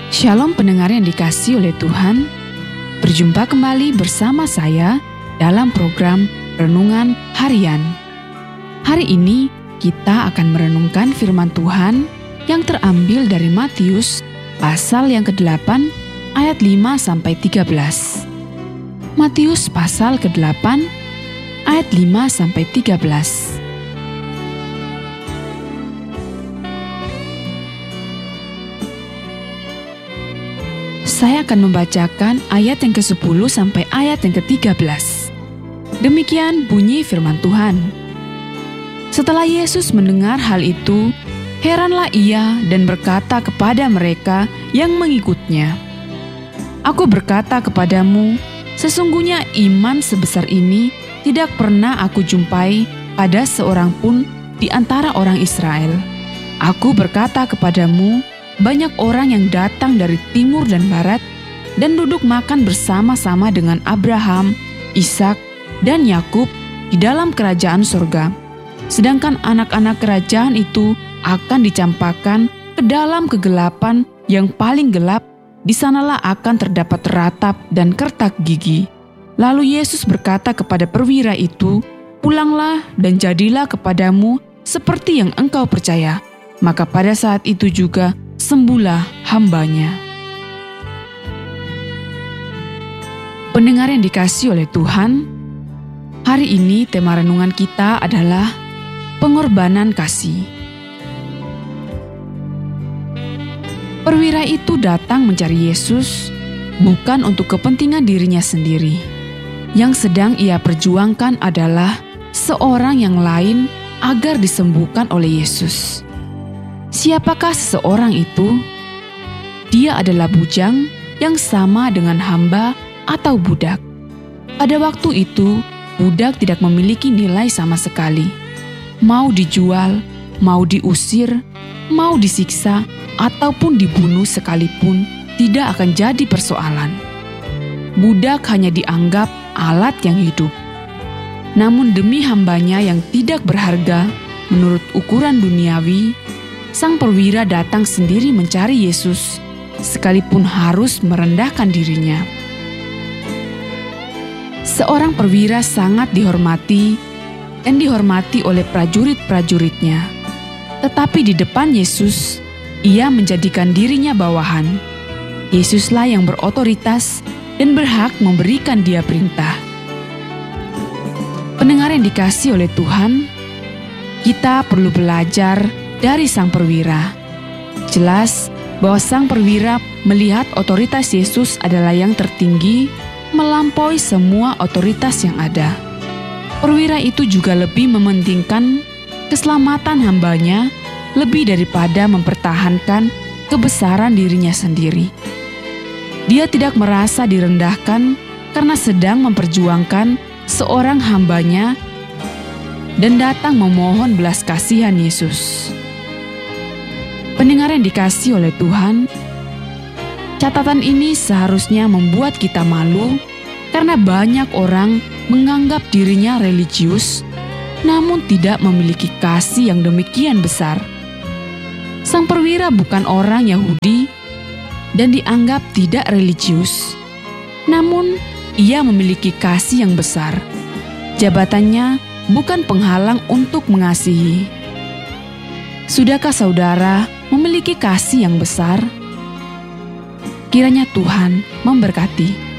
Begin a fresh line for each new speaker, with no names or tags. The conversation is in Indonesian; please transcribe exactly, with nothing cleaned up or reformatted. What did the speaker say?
Shalom pendengar yang dikasihi oleh Tuhan. Berjumpa kembali bersama saya dalam program Renungan Harian. Hari ini kita akan merenungkan firman Tuhan yang terambil dari Matius pasal yang kedelapan ayat lima sampai tiga belas. Matius pasal kedelapan ayat lima sampai tiga belas. Saya akan membacakan ayat yang kesepuluh sampai ayat yang ketiga belas. Demikian bunyi firman Tuhan. Setelah Yesus mendengar hal itu, heranlah ia dan berkata kepada mereka yang mengikutnya, "Aku berkata kepadamu, sesungguhnya iman sebesar ini tidak pernah aku jumpai pada seorang pun di antara orang Israel. Aku berkata kepadamu, banyak orang yang datang dari timur dan barat dan duduk makan bersama-sama dengan Abraham, Ishak, dan Yakub di dalam kerajaan surga. Sedangkan anak-anak kerajaan itu akan dicampakkan ke dalam kegelapan yang paling gelap, di sanalah akan terdapat ratap dan kertak gigi." Lalu Yesus berkata kepada perwira itu, "Pulanglah dan jadilah kepadamu seperti yang engkau percaya." Maka pada saat itu juga sembuhlah hambanya. Pendengar yang dikasihi oleh Tuhan, hari ini tema renungan kita adalah pengorbanan kasih. Perwira itu datang mencari Yesus bukan untuk kepentingan dirinya sendiri. Yang sedang ia perjuangkan adalah seorang yang lain agar disembuhkan oleh Yesus. Siapakah seseorang itu? Dia adalah bujang yang sama dengan hamba atau budak. Pada waktu itu, budak tidak memiliki nilai sama sekali. Mau dijual, mau diusir, mau disiksa, ataupun dibunuh sekalipun tidak akan jadi persoalan. Budak hanya dianggap alat yang hidup. Namun demi hambanya yang tidak berharga menurut ukuran duniawi, sang perwira datang sendiri mencari Yesus, sekalipun harus merendahkan dirinya. Seorang perwira sangat dihormati dan dihormati oleh prajurit-prajuritnya. Tetapi di depan Yesus, ia menjadikan dirinya bawahan. Yesuslah yang berotoritas dan berhak memberikan dia perintah. Pendengar yang dikasihi oleh Tuhan, kita perlu belajar dari sang perwira. Jelas bahwa sang perwira melihat otoritas Yesus adalah yang tertinggi, melampaui semua otoritas yang ada. Perwira itu juga lebih mementingkan keselamatan hambanya lebih daripada mempertahankan kebesaran dirinya sendiri. Dia tidak merasa direndahkan karena sedang memperjuangkan seorang hambanya dan datang memohon belas kasihan Yesus. Pendengar yang dikasihi oleh Tuhan, catatan ini seharusnya membuat kita malu karena banyak orang menganggap dirinya religius, namun tidak memiliki kasih yang demikian besar. Sang perwira bukan orang Yahudi dan dianggap tidak religius, namun ia memiliki kasih yang besar. Jabatannya bukan penghalang untuk mengasihi. Sudahkah saudara memiliki kasih yang besar? Kiranya Tuhan memberkati.